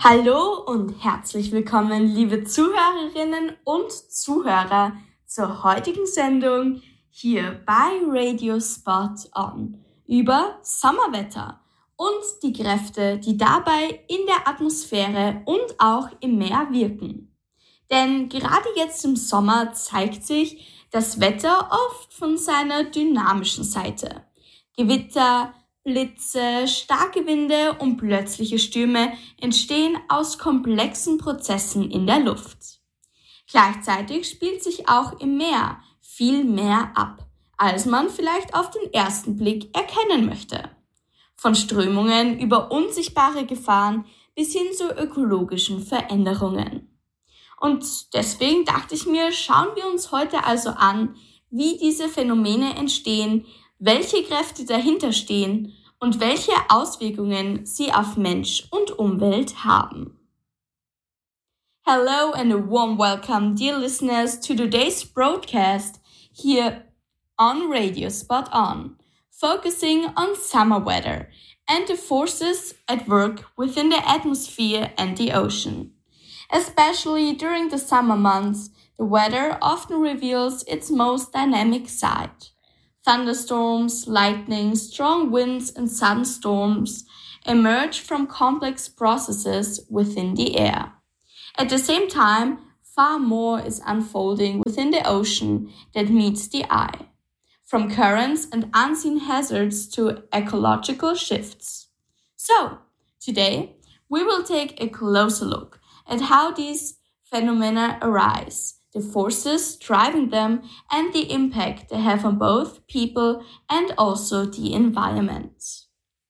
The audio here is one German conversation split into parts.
Hallo und herzlich willkommen, liebe Zuhörerinnen und Zuhörer, zur heutigen Sendung hier bei Radio Spot On über Sommerwetter und die Kräfte, die dabei in der Atmosphäre und auch im Meer wirken. Denn gerade jetzt im Sommer zeigt sich das Wetter oft von seiner dynamischen Seite. Gewitter, Blitze, starke Winde und plötzliche Stürme entstehen aus komplexen Prozessen in der Luft. Gleichzeitig spielt sich auch im Meer viel mehr ab, als man vielleicht auf den ersten Blick erkennen möchte. Von Strömungen über unsichtbare Gefahren bis hin zu ökologischen Veränderungen. Und deswegen dachte ich mir, schauen wir uns heute also an, wie diese Phänomene entstehen, welche Kräfte dahinter stehen und welche Auswirkungen sie auf Mensch und Umwelt haben. Hello and a warm welcome, dear listeners, to today's broadcast here on Radio Spot On, focusing on summer weather and the forces at work within the atmosphere and the ocean. Especially during the summer months, the weather often reveals its most dynamic side. Thunderstorms, lightning, strong winds and sudden storms emerge from complex processes within the air. At the same time, far more is unfolding within the ocean that meets the eye, from currents and unseen hazards to ecological shifts. So, today we will take a closer look at how these phenomena arise, the forces driving them, and the impact they have on both people and also the environment.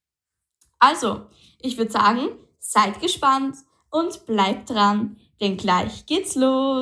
Also, ich würde sagen, seid gespannt und bleibt dran, denn gleich geht's los.